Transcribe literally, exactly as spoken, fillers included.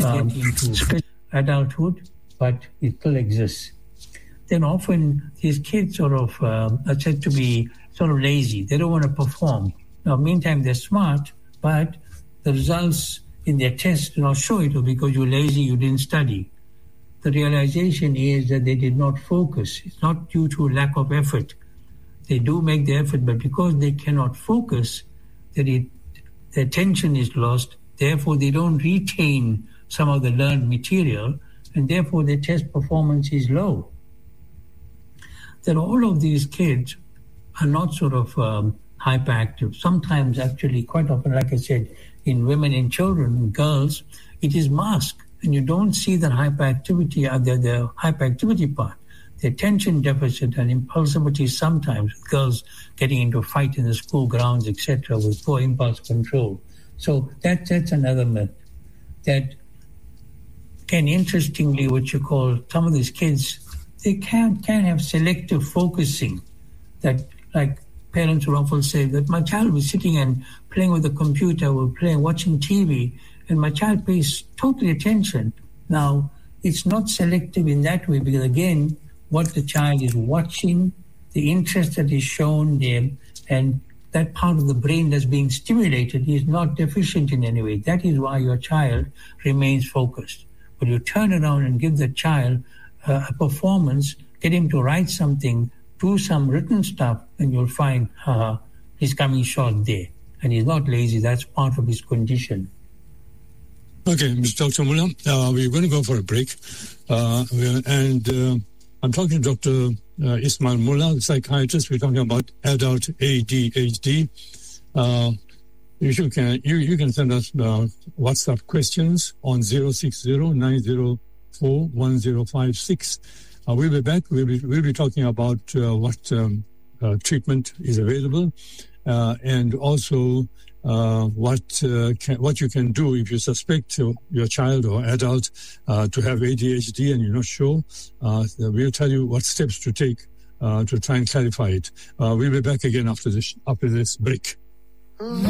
um, into adulthood, but it still exists. Then often these kids sort of um, are said to be sort of lazy. They don't want to perform. Now, meantime, they're smart, but the results in their tests do not show it because you're lazy, you didn't study. The realization is that they did not focus. It's not due to lack of effort. They do make the effort, but because they cannot focus, that it, their attention is lost. Therefore, they don't retain some of the learned material, and therefore their test performance is low. That all of these kids are not sort of um, hyperactive. Sometimes, actually, quite often, like I said, in women and children, in girls, it is masked, and you don't see the hyperactivity, uh, the, the hyperactivity part. The attention deficit and impulsivity sometimes, with girls getting into a fight in the school grounds, et cetera, with poor impulse control. So that that's another myth. That, again, interestingly, what you call some of these kids, they can can have selective focusing. That, like parents will often say that my child was sitting and playing with the computer or playing, watching T V, and my child pays total attention. Now, it's not selective in that way because, again, what the child is watching, the interest that is shown there, and that part of the brain that's being stimulated is not deficient in any way. That is why your child remains focused. But you turn around and give the child uh, a performance, get him to write something, do some written stuff, and you'll find uh, he's coming short there. And he's not lazy. That's part of his condition. Okay, Mister Doctor Mullah, uh, we're going to go for a break. Uh, and uh, I'm talking to Doctor Uh, Ismail Mullah, psychiatrist. We're talking about adult A D H D. Uh, you can you, you can send us uh, WhatsApp questions on zero six zero nine zero four one zero five six. Uh, we'll be back. We'll be we'll be talking about uh, what um, uh, treatment is available, uh, and also uh, what uh, can, what you can do if you suspect your child or adult uh, to have A D H D and you're not sure. Uh, we'll tell you what steps to take uh, to try and clarify it. Uh, we'll be back again after this after this break.